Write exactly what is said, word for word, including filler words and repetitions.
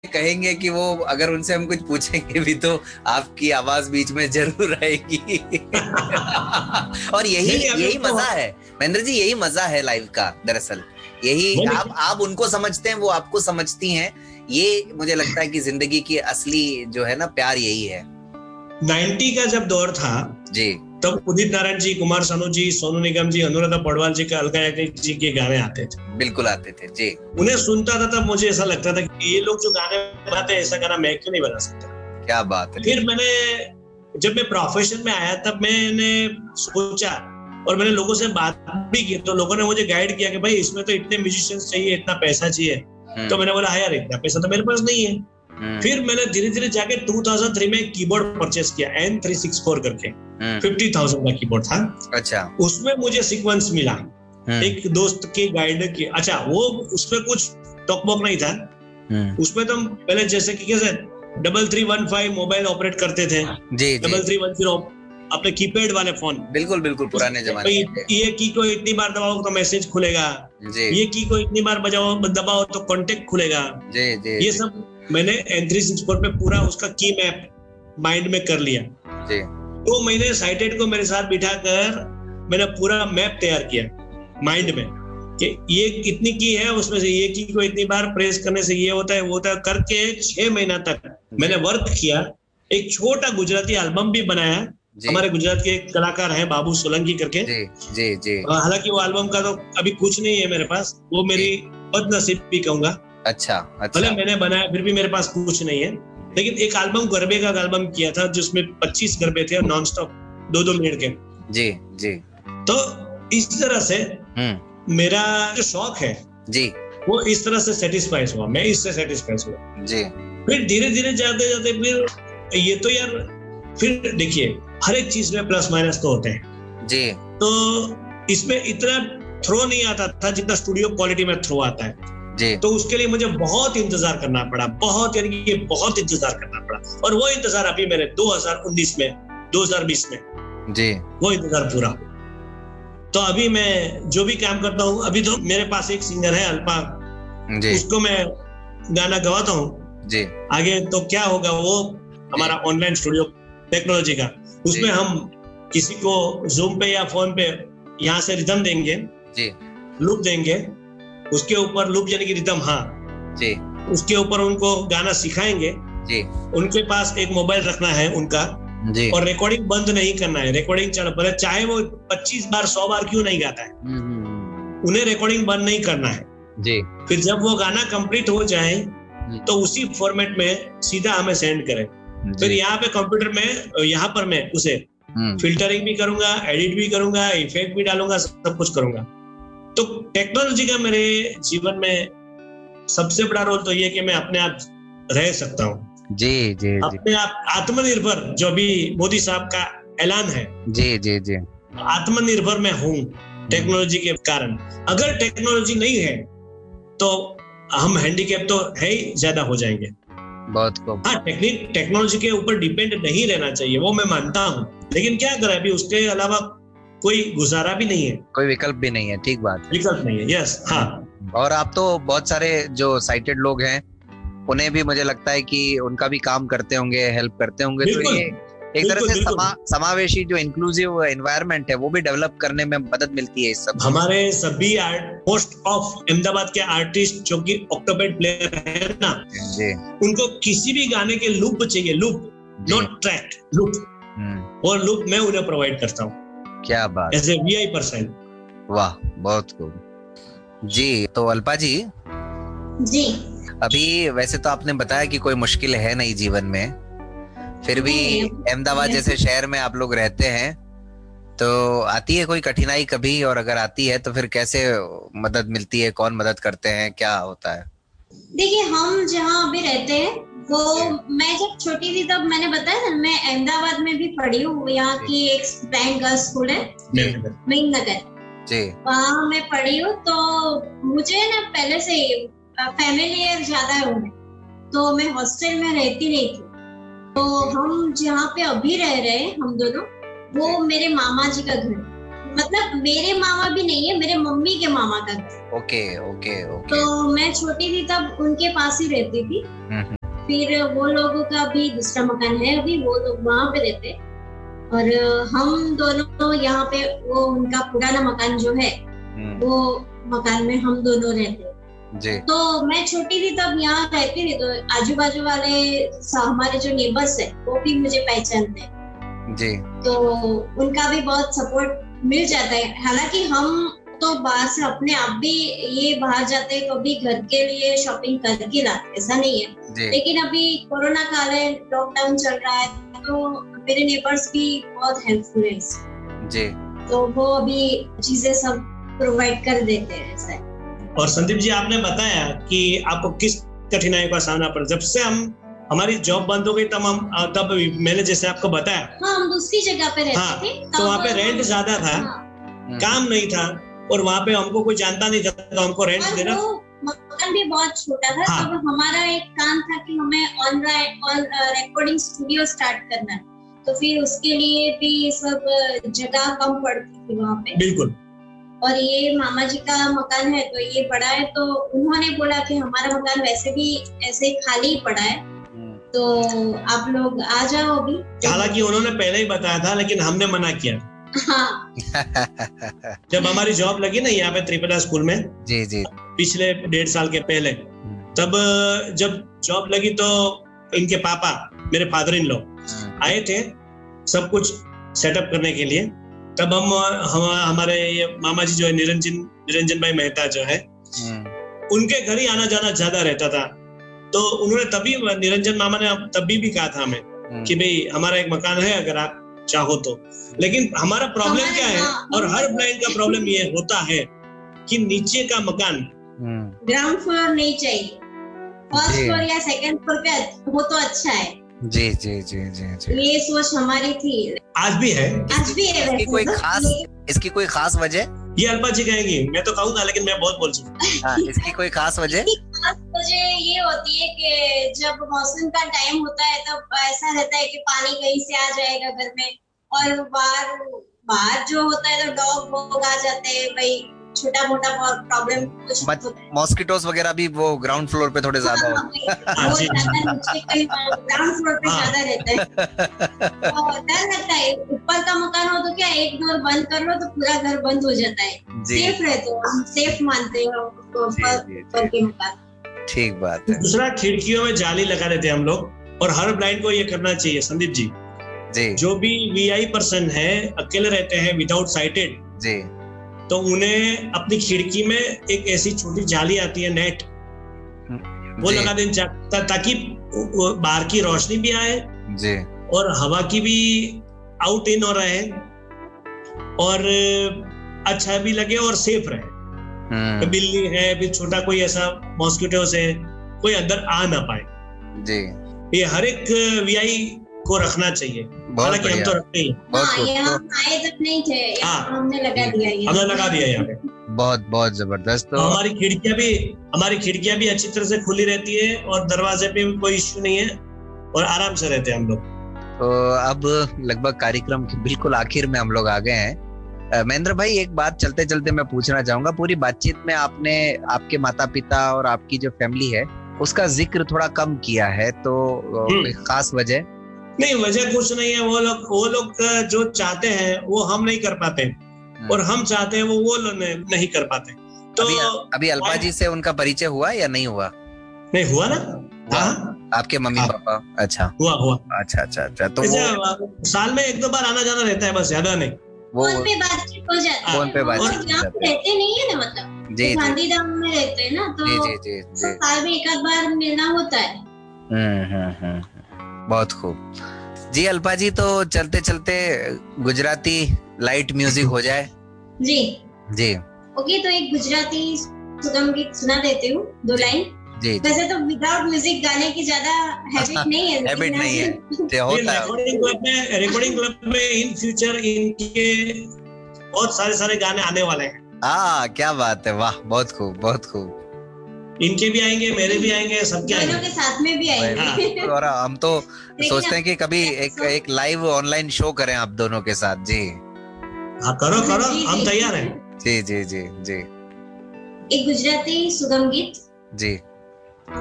कहेंगे कि वो अगर उनसे हम कुछ पूछेंगे भी तो आपकी आवाज बीच में जरूर आएगी। और यही यही मजा है महेंद्र जी, यही मजा है लाइव का। दरअसल यही आप आप उनको समझते हैं, वो आपको समझती हैं। ये मुझे लगता है कि जिंदगी की असली जो है ना प्यार यही है। नाइन्टी का जब दौर था जी, तब उदित नारायण जी, कुमार सानू जी, सोनू निगम जी, अनुराधा पौडवाल जी का, अलका याग्निक जी के गाने आते थे। बिल्कुल आते थे जी। उन्हें सुनता था तब मुझे ऐसा लगता था कि ये लोग जो गाने बनाते हैं, ऐसा गाना मैं क्यों नहीं बना सकता। क्या बात है। फिर मैंने जब मैं प्रोफेशन में आया तब मैंने सोचा और मैंने लोगों से बात भी की, तो लोगों ने मुझे गाइड किया कि भाई इसमें तो इतने म्यूजिशियंस चाहिए, इतना पैसा चाहिए। तो मैंने बोला हाँ यार, इतना पैसा तो मेरे पास नहीं है। फिर मैंने धीरे धीरे जाके दो हज़ार तीन में कीबोर्ड परचेस किया, एन थ्री सिक्स फोर करके, फिफ्टी थाउजेंड का कीबोर्ड था। अच्छा। उसमें मुझे सीक्वेंस मिला एक दोस्त के गाइड की। अच्छा, वो उसमें कुछ टॉकबॉक नहीं था। उसमें तो पहले जैसे कि कैसे double three one five mobile operate करते थे, डबल थ्री वन जीरो अपने कीपैड वाले फोन। बिल्कुल बिल्कुल पुराने जमाने के। ये की को इतनी बार दबाओ तो मैसेज खुलेगा, ये की को इतनी बार बजाओ दबाओ तो कांटेक्ट खुलेगा। जी, जी, ये जी. सब मैंने एन थ्री सिक्स फोर पे पूरा उसका की मैप माइंड में कर लिया। जी. तो मैंने साइटेड को मेरे साथ बिठाकर मैंने पूरा मैप तैयार किया माइंड में कि ये इतनी की है, उसमें से ये की को इतनी बार प्रेस करने से ये होता है वो होता है करके छह महीना तक मैंने वर्क किया। एक छोटा गुजराती एल्बम भी बनाया। हमारे गुजरात के एक कलाकार हैं बाबू सोलंकी करके। जी, जी, जी. हालांकि वो एल्बम का तो अभी कुछ नहीं है मेरे पास, वो मेरी बदनसीबी कहूंगा। अच्छा, अच्छा। भले मैंने बनाया फिर भी मेरे पास कुछ नहीं है, लेकिन एक एल्बम गरबे का एल्बम किया था जिसमें पच्चीस गरबे थे नॉन स्टॉप दो दो मिनट के। जी, जी। तो इस तरह से मेरा जो शौक है जी वो इस तरह से सेटिस्फाइड हुआ, मैं इससे सेटिस्फाइड हुआ जी। फिर धीरे धीरे जाते जाते फिर ये तो यार फिर देखिए हर एक चीज में प्लस माइनस तो होते हैं जी। तो इसमें इतना थ्रो नहीं आता था जितना स्टूडियो क्वालिटी में थ्रो आता है जी। तो उसके लिए मुझे बहुत इंतजार करना पड़ा, बहुत यानी कि बहुत इंतजार करना पड़ा। और वो इंतजार अभी मेरे दो हज़ार उन्नीस में दो हज़ार बीस में जी वो इंतजार पूरा। तो अभी मैं जो भी काम करता हूँ, अभी तो मेरे पास एक सिंगर है अल्पा जी, उसको मैं गाना गवाता हूँ जी। आगे तो क्या होगा वो हमारा ऑनलाइन स्टूडियो टेक्नोलॉजी का, उसमें हम किसी को जूम पे या फोन पे यहाँ से रिदम देंगे जी, लूप देंगे, उसके ऊपर लूप यानी कि रिदम हाँ जी, उसके ऊपर उनको गाना सिखाएंगे जी। उनके पास एक मोबाइल रखना है उनका जी, और रिकॉर्डिंग बंद नहीं करना है, रिकॉर्डिंग चल पड़े चाहे वो पच्चीस बार सौ बार क्यों नहीं गाता है, उन्हें रिकॉर्डिंग बंद नहीं करना है जी। फिर जब वो गाना कंप्लीट हो जाए तो उसी फॉर्मेट में सीधा हमें सेंड करें। फिर यहाँ पे कंप्यूटर में यहाँ पर मैं उसे फिल्टरिंग भी करूंगा, एडिट भी करूंगा, इफेक्ट भी डालूंगा, सब कुछ करूंगा। तो टेक्नोलॉजी का मेरे जीवन में सबसे बड़ा रोल तो ये कि मैं अपने आप रह सकता हूँ जी, जी, अपने आप आत्मनिर्भर, जो भी मोदी साहब का ऐलान है जी, जी, जी, आत्मनिर्भर मैं हूँ टेक्नोलॉजी के कारण। अगर टेक्नोलॉजी नहीं है तो हम हैंडीकैप तो है ही ज्यादा हो जाएंगे बहुत को। हाँ, टेक्निक टेक्नोलॉजी के ऊपर डिपेंड नहीं रहना चाहिए, वो मैं मानता हूँ, लेकिन क्या करें अभी उसके अलावा कोई गुजारा भी नहीं है, कोई विकल्प भी नहीं है। ठीक बात, विकल्प नहीं है। यस हाँ। और आप तो बहुत सारे जो साइटेड लोग हैं उन्हें भी मुझे लगता है कि उनका भी काम करते होंगे, हेल्प करते होंगे, तो ये एक तरह से समा, समावेशी जो इंक्लूसिव एनवायरनमेंट है वो भी डेवलप करने में मदद मिलती है इस सब। हमारे सभी मोस्ट ऑफ अहमदाबाद के आर्टिस्ट जो कि ऑक्टोपेड प्लेयर है ना जी, उनको किसी भी गाने के लूप चाहिए, लूप नॉट ट्रैक, लूप, और लूप मैं उन्हें प्रोवाइड करता हूँ। क्या बात, एज ए वीआई पर्सन। वाह, बहुत खूब जी। तो अल्पा जी जी, अभी वैसे तो आपने बताया कि कोई मुश्किल है नहीं जीवन में, फिर भी अहमदाबाद जैसे शहर में आप लोग रहते हैं, तो आती है कोई कठिनाई कभी, और अगर आती है तो फिर कैसे मदद मिलती है, कौन मदद करते हैं, क्या होता है? देखिए हम जहाँ अभी रहते हैं वो, मैं जब छोटी थी तब मैंने बताया ना मैं अहमदाबाद में भी पढ़ी हूँ, यहाँ की एक बैंक गर्ल्स स्कूल है महिंद्रनगर जी, वहाँ मैं पढ़ी हूँ। तो मुझे ना पहले से फैमिलियर ज्यादा है उन्हें, तो मैं हॉस्टल में रहती नहीं थी। तो हम जहाँ पे अभी रह रहे हैं हम दोनों, वो मेरे मामा जी का घर, मतलब मेरे मामा भी नहीं है, मेरे मम्मी के मामा का घर। Okay okay okay. तो मैं छोटी थी तब उनके पास ही रहती थी। फिर वो लोगों का भी दूसरा मकान है, अभी वो लोग वहाँ पे रहते, और हम दोनों यहाँ पे, वो उनका पुराना मकान जो है वो मकान में हम दोनों रहते जी। तो मैं छोटी थी तब यहाँ रहती थी, तो आजू बाजू वाले हमारे जो नेबर्स है वो भी मुझे पहचानते हैं जी। तो उनका भी बहुत सपोर्ट मिल जाता है। हालांकि हम तो बाहर से अपने आप भी ये बाहर जाते हैं, कभी घर के लिए शॉपिंग करके लाते, ऐसा नहीं है। लेकिन अभी कोरोना काल है, लॉकडाउन चल रहा है, तो मेरे नेबर्स भी बहुत हेल्पफुल है जी। तो वो अभी चीजें सब प्रोवाइड कर देते हैं ऐसा है। और संदीप जी, आपने बताया कि आपको किस कठिनाइयों का सामना पड़ा। जब से हम हमारी जॉब बंद हो गई तब हम तब मैंने जैसे आपको बताया, हाँ, हम दूसरी जगह पे रहते हाँ, थे, तो वहाँ पे रेंट ज्यादा था, हाँ, काम नहीं था, और वहाँ पे हमको कोई जानता नहीं था, तो हमको रेंट देना, मकान भी बहुत छोटा था। हाँ, तो हमारा एक काम था कि हमें ऑनलाइन रिकॉर्डिंग स्टूडियो स्टार्ट करना है, तो फिर उसके लिए भी सब जगह कम पड़ती थी वहाँ पे। बिल्कुल। और ये मामा जी का मकान है, तो ये बड़ा है, तो उन्होंने बोला कि हमारा मकान वैसे भी ऐसे खाली ही पड़ा है, तो आप लोग आ जाओ अभी। हालांकि उन्होंने पहले ही बताया था, लेकिन हमने मना किया। हाँ। जब हमारी जॉब लगी ना यहाँ पे त्रिपुरा स्कूल में, जी जी, पिछले डेढ़ साल के पहले, तब जब जॉब लगी तो इनके पापा, मेरे फादर इन लॉ आए थे सब कुछ सेटअप करने के लिए। तब हम, हम हमारे ये मामा जी जो है निरंजन निरंजन भाई मेहता जो है, उनके घर ही आना जाना ज्यादा रहता था। तो उन्होंने तभी, निरंजन मामा ने तभी भी कहा था हमें कि भाई हमारा एक मकान है अगर आप चाहो तो। लेकिन हमारा प्रॉब्लम क्या है, और हर ब्लाइंड का प्रॉब्लम ये होता है कि नीचे का मकान ग्राउंड फ्लोर नहीं चाहिए, फर्स्ट फ्लोर या सेकंड फ्लोर पे वो तो अच्छा है। जी जी जी जी जी, ये सोच हमारी थी, आज भी है, आज भी है। इसकी कोई खास इसकी कोई खास वजह? ये अल्पा जी कहेंगी, मैं तो कहूंगा, लेकिन मैं बहुत बोल चुका। इसकी कोई खास वजह? खास वजह ये होती है कि जब मौसम का टाइम होता है तब ऐसा रहता है कि पानी कहीं से आ जाएगा घर में, और बाहर बाहर जो होता है तो डॉग वॉग आ जाते हैं, भाई छोटा मोटा प्रॉब्लम कुछ होता है। मॉस्किटोस वगैरह भी वो ग्राउंड फ्लोर पे थोड़े ज्यादा होते हैं, ग्राउंड फ्लोर पे ज्यादा रहता है, और डर लगता है। ऊपर का मकान हो तो क्या, एक डोर बंद कर लो तो पूरा घर बंद हो जाता है, सेफ रहते हो, हम सेफ मानते हैं ऊपर के मकान। ठीक बात है। दूसरा, खिड़कियों में जाली लगा देते हैं हम लोग, और हर ब्लाइंड को ये करना चाहिए संदीप जी। जी, जो भी वीआई पर्सन है, अकेले रहते हैं, विदाउट साइटेड जी, तो उन्हें अपनी खिड़की में एक ऐसी छोटी जाली आती है, नेट, वो लगा दें ता, ताकि बाहर की रोशनी भी आए जी, और हवा की भी आउट इन हो रहे, और अच्छा भी लगे और सेफ रहे। तो बिल्ली है, भी छोटा कोई ऐसा मॉस्किटो से कोई अंदर आ ना पाए जी, ये हर एक वीआई को रखना चाहिए। हालांकि हम तो रखते ही, हाँ, यहाँ आए तक नहीं थे, हमने लगा दिया, हमने लगा दिया यहाँ पे। बहुत बहुत जबरदस्त। तो हमारी खिड़कियां भी हमारी खिड़कियां भी अच्छी तरह से खुली रहती है, और दरवाजे पे कोई इश्यू नहीं है, और आराम से रहते हैं हम लोग। तो अब लगभग कार्यक्रम के बिल्कुल आखिर में हम लोग आ गए हैं। महेंद्र भाई, एक बात चलते चलते मैं पूछना चाहूंगा। पूरी बातचीत में आपने आपके माता पिता और आपकी जो फैमिली है उसका जिक्र थोड़ा कम किया है, तो कोई खास वजह? नहीं, वजह कुछ नहीं है। वो लोग वो लोग जो चाहते हैं वो हम नहीं कर पाते, और हम चाहते हैं वो वो लोग नहीं कर पाते। तो अभी, अभी अल्पा जी से उनका परिचय हुआ या नहीं हुआ? नहीं हुआ ना। हाँ, आपके मम्मी पापा? अच्छा, हुआ हुआ अच्छा अच्छा अच्छा। तो वो साल में एक दो बार आना जाना रहता है, बस, ज्यादा नहीं। वो फोन पे बातचीत हो जाती है, फोन पे बातचीत यहाँ पे रहते नहीं है ना, मतलब जी, गांधीधाम में रहते हैं ना, तो जी जी जी, जी। साल में एक आध बार मिलना होता है। हम्म हम्म हम्म, बहुत खूब जी। अल्पा जी, तो चलते चलते गुजराती लाइट म्यूजिक हो जाए जी जी। ओके, तो एक गुजराती सुगम गीत सुना देती हूँ, दो लाइन जी। वैसे तो विदाउट म्यूजिक गाने की ज्यादा हैबिट नहीं है, हैबिट नहीं है, ये होता है। रिकॉर्डिंग क्लब में रिकॉर्डिंग क्लब में इन फ्यूचर इनके बहुत सारे सारे गाने आने वाले हैं। हाँ, क्या बात है, वाह, बहुत खूब बहुत खूब। इनके भी आएंगे, मेरे भी आएंगे, सबके आएंगे, दोनों के साथ में भी आएंगे। और हम तो सोचते हैं कि कभी एक एक लाइव ऑनलाइन शो करें आप दोनों के साथ जी। हाँ, करो करो, हम तैयार हैं। जी जी जी जी। एक गुजराती सुगम गीत जी।